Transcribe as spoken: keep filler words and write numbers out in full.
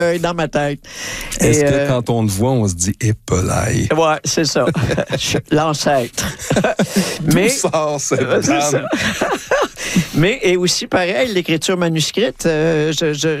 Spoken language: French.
dans ma tête. Est-ce Et, que euh, quand on te voit, on se dit épelaille? Ouais, c'est ça. L'ancêtre. Mais D'où sort cette euh, c'est dame? ça. Mais et aussi pareil, l'écriture manuscrite. Euh, je, je,